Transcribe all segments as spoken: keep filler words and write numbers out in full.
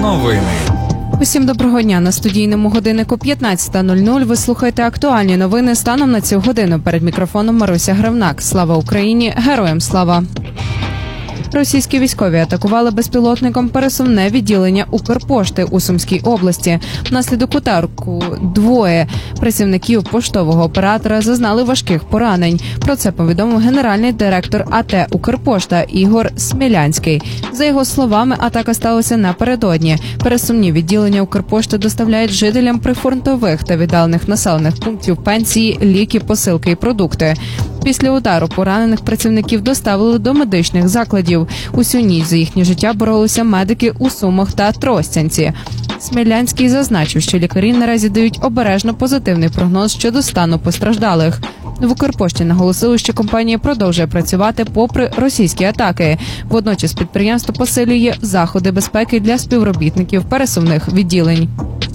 Новини. Усім доброго дня. На студійному годиннику п'ятнадцята нуль нуль ви слухаєте актуальні новини станом на цю годину. Перед мікрофоном Маруся Гривнак. Слава Україні! Героям слава! Російські військові атакували безпілотником пересувне відділення Укрпошти у Сумській області. Внаслідок удару двоє працівників поштового оператора зазнали важких поранень. Про це повідомив генеральний директор АТ «Укрпошта» Ігор Смілянський. За його словами, атака сталася напередодні. Пересувні відділення Укрпошти доставляють жителям прифронтових та віддалених населених пунктів пенсії, ліки, посилки і продукти. Після удару поранених працівників доставили до медичних закладів. Усю ніч за їхнє життя боролися медики у Сумах та Тростянці. Смілянський зазначив, що лікарі наразі дають обережно позитивний прогноз щодо стану постраждалих. В Укрпошті наголосили, що компанія продовжує працювати попри російські атаки. Водночас підприємство посилює заходи безпеки для співробітників пересувних відділень.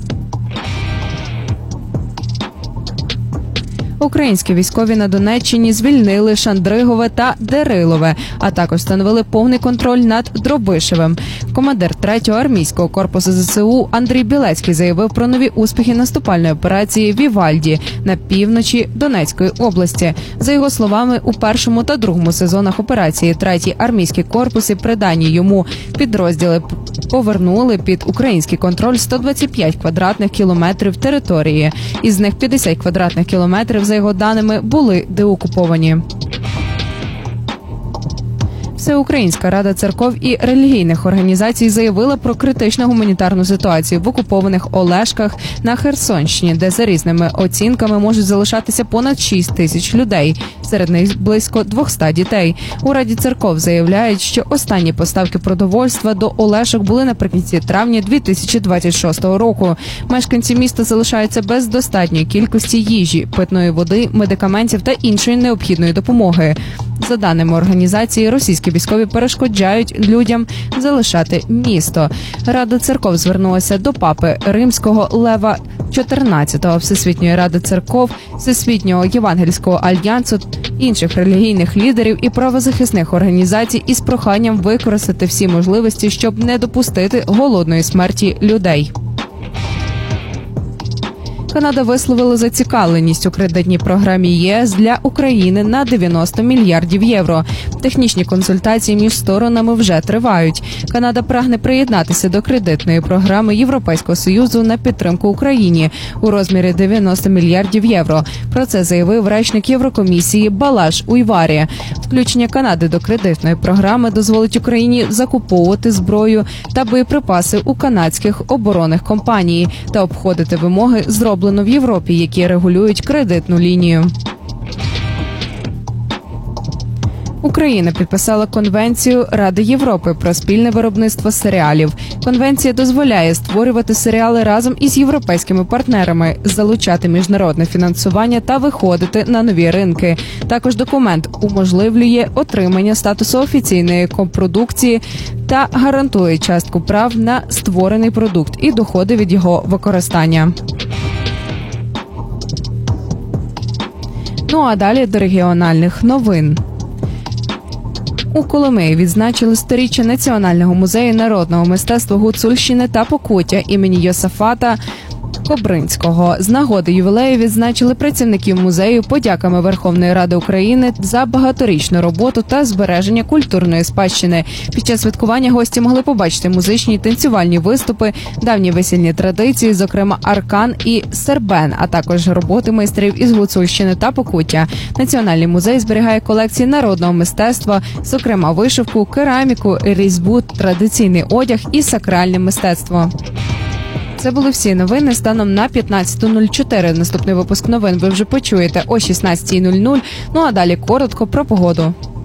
Українські військові на Донеччині звільнили Шандригове та Дерилове, а також встановили повний контроль над Дробишевим. Командир третього армійського корпусу ЗСУ Андрій Білецький заявив про нові успіхи наступальної операції «Вівальді» на півночі Донецької області. За його словами, у першому та другому сезонах операції третій армійський корпус і придані йому підрозділи повернули під український контроль сто двадцять п'ять квадратних кілометрів території. Із них п'ятдесят квадратних кілометрів, за його даними, були деокуповані. Всеукраїнська рада церков і релігійних організацій заявила про критичну гуманітарну ситуацію в окупованих Олешках на Херсонщині, де за різними оцінками можуть залишатися понад шість тисяч людей. Серед них близько двохсот дітей. У Раді церков заявляють, що останні поставки продовольства до Олешок були наприкінці травня дві тисячі двадцять шостого року. Мешканці міста залишаються без достатньої кількості їжі, питної води, медикаментів та іншої необхідної допомоги. За даними організації, російські військові перешкоджають людям залишати місто. Рада церков звернулася до папи Римського Лева чотирнадцятого, Всесвітньої ради церков, Всесвітнього євангельського альянсу, інших релігійних лідерів і правозахисних організацій із проханням використати всі можливості, щоб не допустити голодної смерті людей. Канада висловила зацікавленість у кредитній програмі ЄС для України на дев'яносто мільярдів євро. Технічні консультації між сторонами вже тривають. Канада прагне приєднатися до кредитної програми Європейського Союзу на підтримку Україні у розмірі дев'яносто мільярдів євро. Про це заявив речник Єврокомісії Балаш Уйварі. Включення Канади до кредитної програми дозволить Україні закуповувати зброю та боєприпаси у канадських оборонних компаній та обходити вимоги, зроблені в Європі, які регулюють кредитну лінію. Україна підписала Конвенцію Ради Європи про спільне виробництво серіалів. Конвенція дозволяє створювати серіали разом із європейськими партнерами, залучати міжнародне фінансування та виходити на нові ринки. Також документ уможливлює отримання статусу офіційної копродукції та гарантує частку прав на створений продукт і доходи від його використання. Ну а далі до регіональних новин. У Коломиї відзначили сторіччя Національного музею народного мистецтва Гуцульщини та Покуття імені Йосафата Кобринського. З нагоди ювілею відзначили працівників музею подяками Верховної Ради України за багаторічну роботу та збереження культурної спадщини. Під час святкування гості могли побачити музичні і танцювальні виступи, давні весільні традиції, зокрема аркан і сербен, а також роботи майстрів із Гуцульщини та Покуття. Національний музей зберігає колекції народного мистецтва, зокрема вишивку, кераміку, різьбу, традиційний одяг і сакральне мистецтво. Це були всі новини станом на п'ятнадцяту нуль чотири. Наступний випуск новин ви вже почуєте о шістнадцятій нуль нуль. Ну а далі коротко про погоду.